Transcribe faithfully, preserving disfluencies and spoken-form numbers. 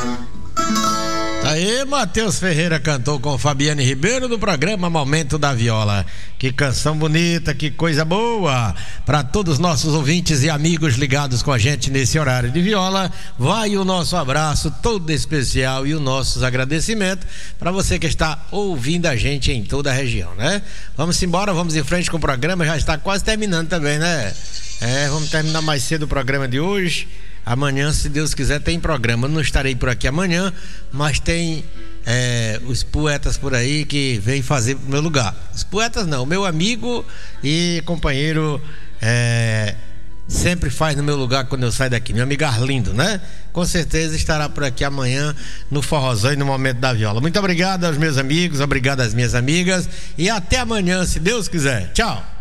Aí, Matheus Ferreira cantou com Fabiane Ribeiro do programa Momento da Viola. Que canção bonita, que coisa boa. Para todos os nossos ouvintes e amigos ligados com a gente nesse horário de viola, vai o nosso abraço todo especial e os nossos agradecimentos para você que está ouvindo a gente em toda a região, né? Vamos embora, vamos em frente com o programa, já está quase terminando também, né? É, vamos terminar mais cedo o programa de hoje. Amanhã, se Deus quiser, tem programa. Eu não estarei por aqui amanhã, mas tem é, os poetas por aí que vêm fazer pro meu lugar. Os poetas não, meu amigo e companheiro é, sempre faz no meu lugar quando eu saio daqui, meu amigo Arlindo, né? Com certeza estará por aqui amanhã no Forrozão e no Momento da Viola. Muito obrigado aos meus amigos, obrigado às minhas amigas e até amanhã, se Deus quiser. Tchau.